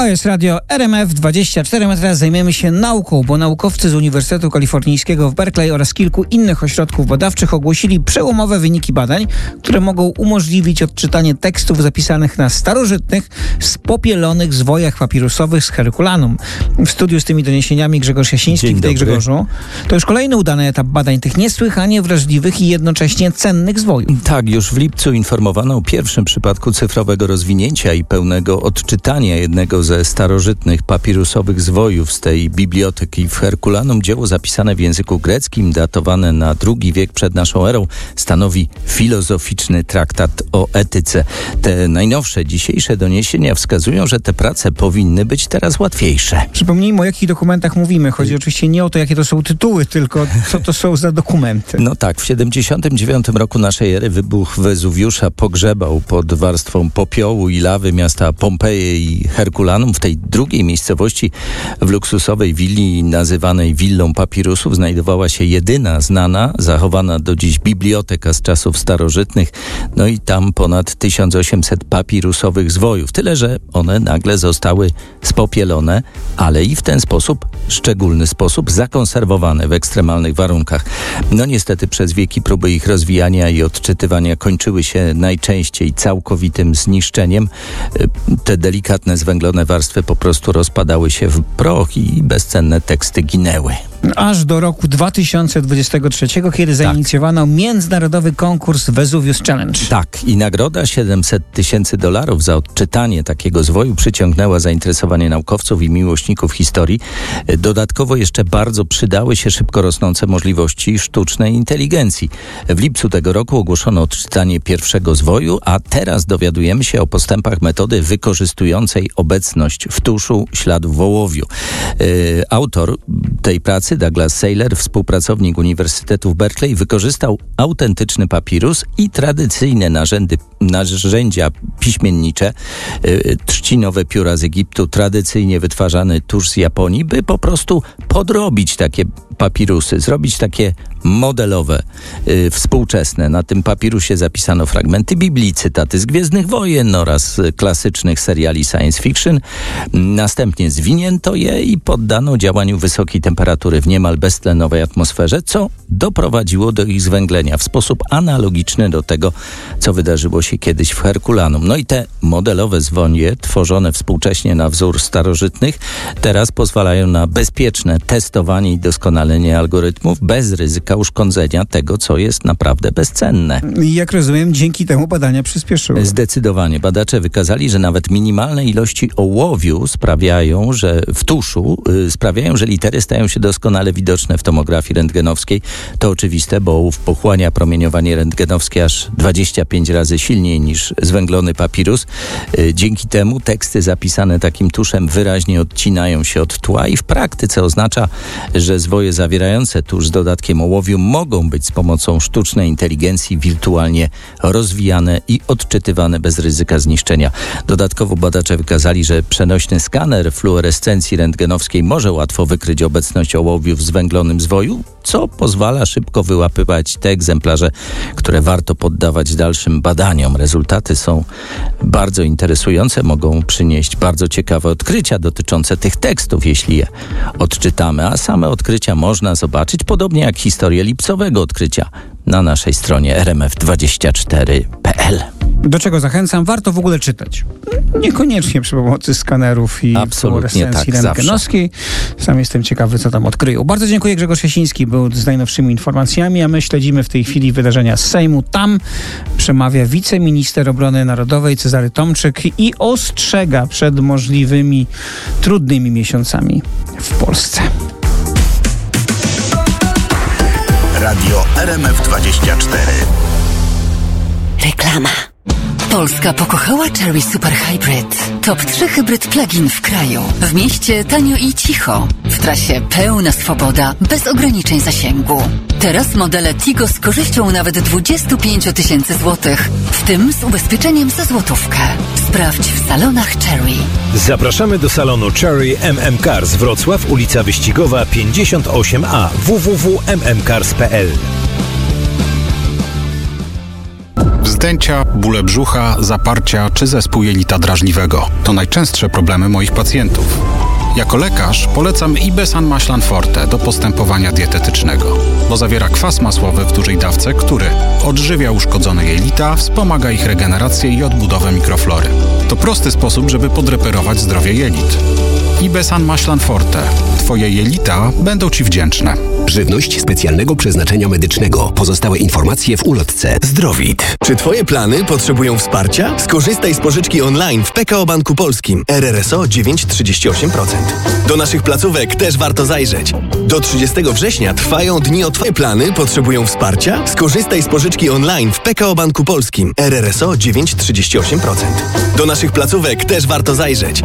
jest radio RMF24. My teraz zajmiemy się nauką, bo naukowcy z Uniwersytetu Kalifornijskiego w Berkeley oraz kilku innych ośrodków badawczych ogłosili przełomowe wyniki badań, które mogą umożliwić odczytanie tekstów zapisanych na starożytnych, spopielonych zwojach papirusowych z Herkulanum. W studiu z tymi doniesieniami Grzegorz Jasiński. Witaj, Grzegorzu. To już kolejny udany etap badań tych niesłychanie wrażliwych i jednocześnie cennych zwojów. Tak, już w lipcu informowano o pierwszym przypadku cyfrowego rozwinięcia i pełnego odczytania jednego ze starożytnych papirusowych zwojów z tej biblioteki w Herkulanum. Dzieło zapisane w języku greckim, datowane na II wiek przed naszą erą, stanowi filozoficzny traktat o etyce. Te najnowsze, dzisiejsze doniesienia wskazują, że te prace powinny być teraz łatwiejsze. Przypomnijmy, o jakich dokumentach mówimy. Chodzi oczywiście nie o to, jakie to są tytuły, tylko co to są za dokumenty. No tak, w 79 roku naszej ery wybuch Wezuwiusza pogrzebał pod warstwą popiołu i lawy miasta Pompeje i Herkulanum. W tej drugiej miejscowości, w luksusowej willi nazywanej Willą Papirusów, znajdowała się jedyna znana, zachowana do dziś biblioteka z czasów starożytnych. No i tam ponad 1800 papirusowych zwojów. Tyle, że one nagle zostały spopielone, ale i w ten sposób, szczególny sposób, zakonserwowane w ekstremalnych warunkach. No niestety przez wieki próby ich rozwijania i odczytywania kończyły się najczęściej całkowitym zniszczeniem. Te delikatne, zwęglone warstwy po prostu rozpadały się w proch i bezcenne teksty ginęły. Aż do roku 2023, kiedy zainicjowano międzynarodowy konkurs Vesuvius Challenge. Tak, i nagroda $700,000 za odczytanie takiego zwoju przyciągnęła zainteresowanie naukowców i miłośników historii. Dodatkowo jeszcze bardzo przydały się szybko rosnące możliwości sztucznej inteligencji. W lipcu tego roku ogłoszono odczytanie pierwszego zwoju, a teraz dowiadujemy się o postępach metody wykorzystującej obecność w tuszu śladów w ołowiu. Autor tej pracy, Douglas Seiler, współpracownik Uniwersytetu w Berkeley, wykorzystał autentyczny papirus i tradycyjne narzędzia piśmiennicze, trzcinowe pióra z Egiptu, tradycyjnie wytwarzany tusz z Japonii, by po prostu podrobić takie papirusy, zrobić takie modelowe, współczesne. Na tym papirusie zapisano fragmenty Biblii, cytaty z Gwiezdnych Wojen oraz klasycznych seriali science fiction. Następnie zwinięto je i poddano działaniu wysokiej temperatury w niemal beztlenowej atmosferze, co doprowadziło do ich zwęglenia w sposób analogiczny do tego, co wydarzyło się kiedyś w Herkulanum. No i te modelowe zwoje, tworzone współcześnie na wzór starożytnych, teraz pozwalają na bezpieczne testowanie i doskonalenie algorytmów bez ryzyka uszkodzenia tego, co jest naprawdę bezcenne. I jak rozumiem, dzięki temu badania przyspieszyły. Zdecydowanie. Badacze wykazali, że nawet minimalne ilości ołowiu sprawiają, że litery stają się doskonale widoczne w tomografii rentgenowskiej. To oczywiste, bo ołów pochłania promieniowanie rentgenowskie aż 25 razy silniej niż zwęglony papirus. Dzięki temu teksty zapisane takim tuszem wyraźnie odcinają się od tła i w praktyce oznacza, że zwoje zawierające tusz z dodatkiem ołowiu mogą być z pomocą sztucznej inteligencji wirtualnie rozwijane i odczytywane bez ryzyka zniszczenia. Dodatkowo badacze wykazali, że przenośny skaner fluorescencji rentgenowskiej może łatwo wykryć obecność ołowiu w zwęglonym zwoju, co pozwala szybko wyłapywać te egzemplarze, które warto poddawać dalszym badaniom. Rezultaty są bardzo interesujące, mogą przynieść bardzo ciekawe odkrycia dotyczące tych tekstów, jeśli je odczytamy, a same odkrycia można zobaczyć, podobnie jak historię lipcowego odkrycia, na naszej stronie rmf24.pl. Do czego zachęcam? Warto w ogóle czytać. Niekoniecznie przy pomocy skanerów i fluorescencji rentgenowskiej. Sam jestem ciekawy, co tam odkryją. Bardzo dziękuję. Grzegorz Jasiński był z najnowszymi informacjami, a my śledzimy w tej chwili wydarzenia z Sejmu. Tam przemawia wiceminister obrony narodowej Cezary Tomczyk i ostrzega przed możliwymi trudnymi miesiącami w Polsce. Radio RMF24. Reklama. Polska pokochała Chery Super Hybrid. Top 3 hybryd plug-in w kraju. W mieście tanio i cicho. W trasie pełna swoboda, bez ograniczeń zasięgu. Teraz modele Tigo z korzyścią nawet 25 000 złotych, w tym z ubezpieczeniem za złotówkę. Sprawdź w salonach Chery. Zapraszamy do salonu Chery MM Cars Wrocław, ulica Wyścigowa 58A, www.mmcars.pl. Wzdęcia, bóle brzucha, zaparcia czy zespół jelita drażliwego. To najczęstsze problemy moich pacjentów. Jako lekarz polecam Ibesan Maślan Forte do postępowania dietetycznego, bo zawiera kwas masłowy w dużej dawce, który odżywia uszkodzone jelita, wspomaga ich regenerację i odbudowę mikroflory. To prosty sposób, żeby podreperować zdrowie jelit. Ibesan Maślan Forte. Twoje jelita będą Ci wdzięczne. Żywność specjalnego przeznaczenia medycznego. Pozostałe informacje w ulotce. Zdrowit. Czy Twoje plany potrzebują wsparcia? Skorzystaj z pożyczki online w PKO Banku Polskim. RRSO 9,38%. Do naszych placówek też warto zajrzeć. Do 30 września trwają dni od Twoje plany potrzebują wsparcia? Skorzystaj z pożyczki online w PKO Banku Polskim. RRSO 9,38%. Do naszych placówek też warto zajrzeć.